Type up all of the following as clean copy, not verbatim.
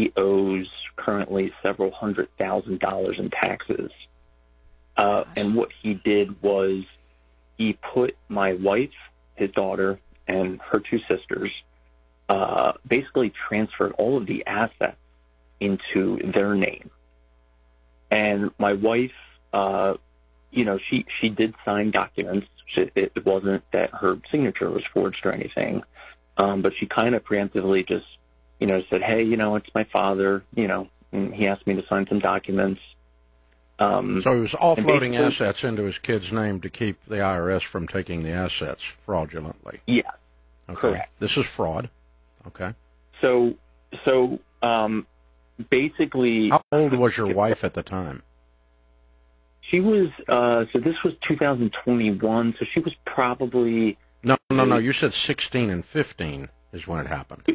he owes currently several $100,000 in taxes. And what he did was he put my wife, his daughter, and her two sisters, basically transferred all of the assets into their name. And my wife, she did sign documents. It wasn't that her signature was forged or anything, but she kind of preemptively just, said, hey, it's my father, and he asked me to sign some documents. So he was offloading assets into his kid's name to keep the IRS from taking the assets fraudulently. Yeah, okay. Correct. This is fraud. Okay. So basically... How old was your wife at the time? She was, so this was 2021, so she was probably... No, you said 16 and 15 is when it happened.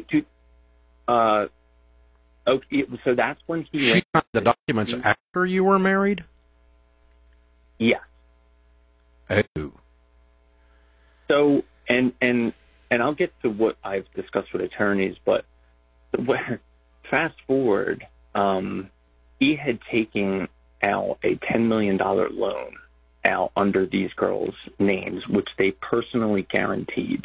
Okay, so that's when he... She signed the documents after you were married? Yes. Oh. So, and I'll get to what I've discussed with attorneys, but fast forward, he had taken out a $10 million loan out under these girls' names, which they personally guaranteed.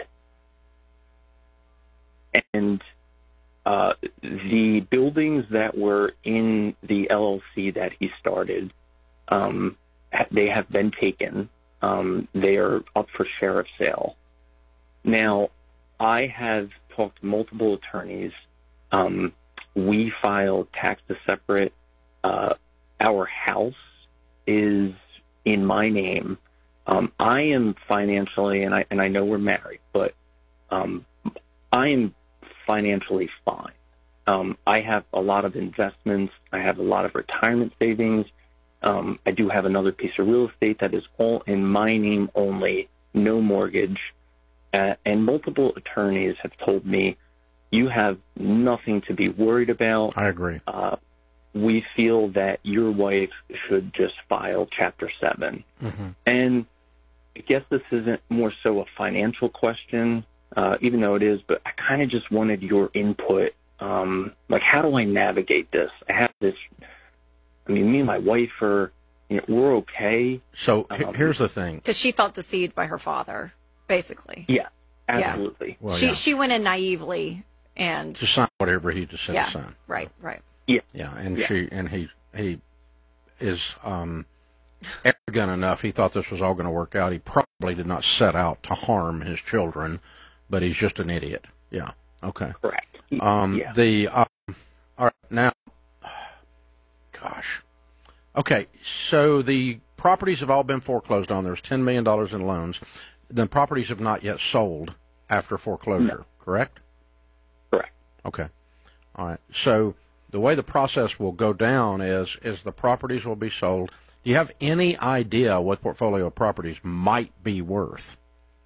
And the buildings that were in the LLC that he started, they have been taken. They are up for sheriff sale. Now, I have talked to multiple attorneys. We filed tax to separate. Our house is in my name. I am financially, and I know we're married, but I am financially fine. I have a lot of investments. I have a lot of retirement savings. I do have another piece of real estate that is all in my name only, no mortgage. And multiple attorneys have told me, you have nothing to be worried about. I agree. We feel that your wife should just file Chapter 7. Mm-hmm. And I guess this isn't more so a financial question, even though it is, but I kind of just wanted your input. How do I navigate this? I have this, me and my wife are, we're okay. So here's the thing. Because she felt deceived by her father, basically. Yeah, absolutely. Yeah. Well, she went in naively and... to sign whatever he just said to sign. Right. Yeah, and he is arrogant enough. He thought this was all going to work out. He probably did not set out to harm his children, but he's just an idiot. Yeah. Okay. Correct. All right, now, gosh. Okay, so the properties have all been foreclosed on. There's $10 million in loans. The properties have not yet sold after foreclosure, correct? Correct. Okay. All right. So the way the process will go down is the properties will be sold. Do you have any idea what portfolio of properties might be worth?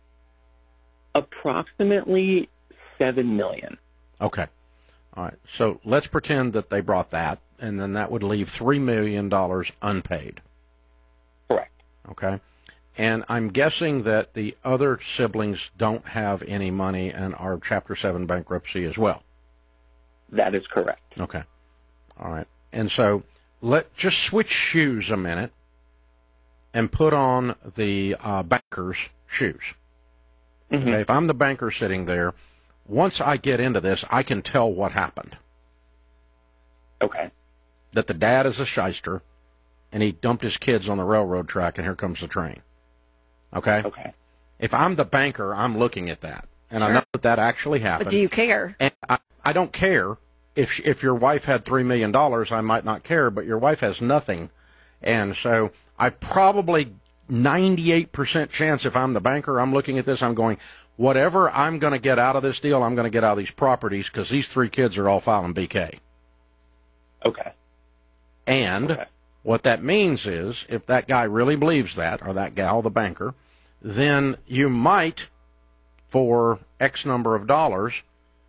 Approximately $7 million. Okay. All right. So let's pretend that they brought that, and then that would leave $3 million unpaid. Correct. Okay. And I'm guessing that the other siblings don't have any money and are Chapter 7 bankruptcy as well. That is correct. Okay. All right. And so let's just switch shoes a minute and put on the banker's shoes. Mm-hmm. Okay. If I'm the banker sitting there, once I get into this, I can tell what happened. Okay. That the dad is a shyster, and he dumped his kids on the railroad track, and here comes the train. Okay? Okay. If I'm the banker, I'm looking at that, and I know that actually happened. But do you care? And I don't care. If your wife had $3 million, I might not care, but your wife has nothing. And so I probably 98% chance if I'm the banker, I'm looking at this, I'm going, whatever I'm going to get out of this deal, I'm going to get out of these properties because these three kids are all filing BK. Okay. And what that means is if that guy really believes that, or that gal, the banker, then you might, for X number of dollars,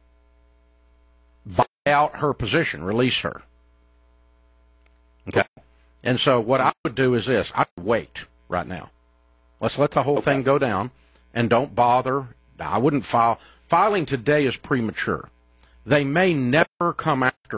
buy out her position, release her. Okay. And so what I would do is this. I would wait right now. Let's let the whole thing go down, and don't bother. I wouldn't file. Filing today is premature. They may never come after